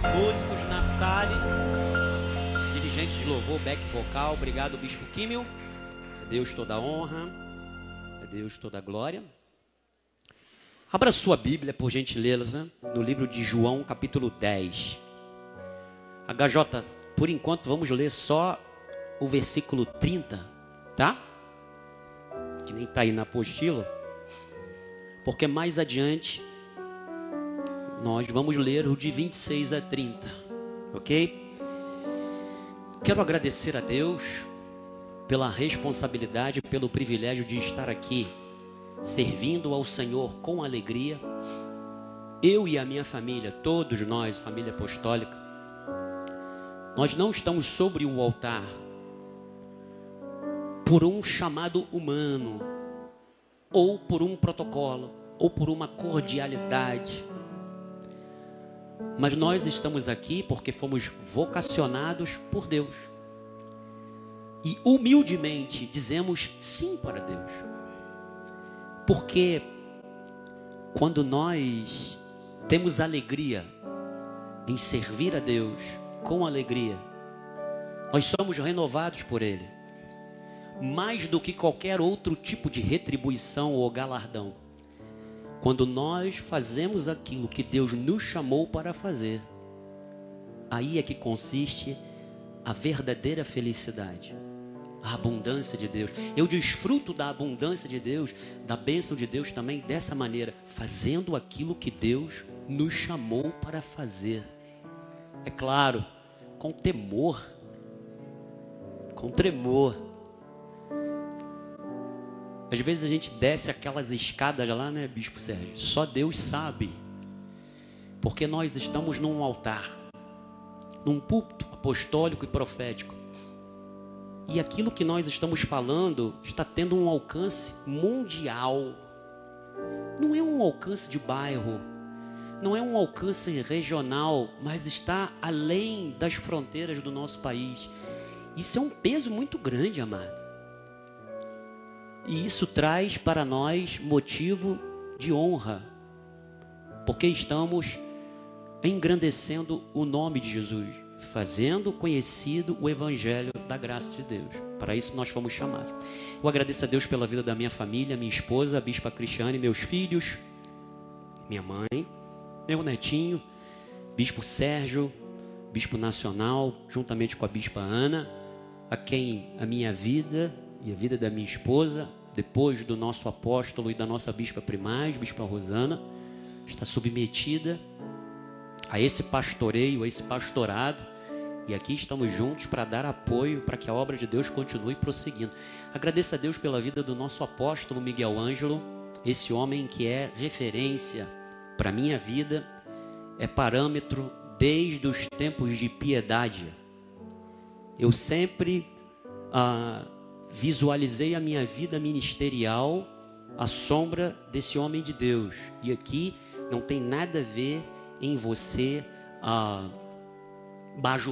Músicos Naftali, dirigentes de louvor, back vocal. Obrigado, Bispo Kímil. A Deus toda a honra, a Deus toda a glória. Abra sua Bíblia, por gentileza, no livro de João, capítulo 10. HJ, por enquanto vamos ler só o versículo 30, tá? Que nem está aí na apostila. Porque mais adiante nós vamos ler o de 26 a 30, ok? Quero agradecer a Deus pela responsabilidade, pelo privilégio de estar aqui, servindo ao Senhor com alegria. Eu e a minha família, todos nós, família apostólica, nós não estamos sobre o altar por um chamado humano, ou por um protocolo, ou por uma cordialidade. Mas nós estamos aqui porque fomos vocacionados por Deus. E humildemente dizemos sim para Deus. Porque quando nós temos alegria em servir a Deus com alegria, nós somos renovados por Ele. Mais do que qualquer outro tipo de retribuição ou galardão. Quando nós fazemos aquilo que Deus nos chamou para fazer, aí é que consiste a verdadeira felicidade, a abundância de Deus. Eu desfruto da abundância de Deus, da bênção de Deus também dessa maneira, fazendo aquilo que Deus nos chamou para fazer. É claro, com temor, com tremor. Às vezes a gente desce aquelas escadas lá, né, Bispo Sérgio? Só Deus sabe. Porque nós estamos num altar, num púlpito apostólico e profético. E aquilo que nós estamos falando está tendo um alcance mundial. Não é um alcance de bairro, não é um alcance regional, mas está além das fronteiras do nosso país. Isso é um peso muito grande, amado. E isso traz para nós motivo de honra, porque estamos engrandecendo o nome de Jesus, fazendo conhecido o Evangelho da graça de Deus. Para isso nós fomos chamados. Eu agradeço a Deus pela vida da minha família, minha esposa, a Bispa Cristiane, meus filhos, minha mãe, meu netinho, Bispo Sérgio, Bispo Nacional, juntamente com a Bispa Ana, a quem a minha vida e a vida da minha esposa, depois do nosso apóstolo e da nossa bispa primaz, Bispa Rosana, está submetida a esse pastoreio, a esse pastorado, e aqui estamos juntos para dar apoio para que a obra de Deus continue prosseguindo. Agradeço a Deus pela vida do nosso apóstolo Miguel Ângelo, esse homem que é referência para a minha vida, é parâmetro desde os tempos de piedade. Eu sempre visualizei a minha vida ministerial à sombra desse homem de Deus. E aqui não tem nada a ver em você bajular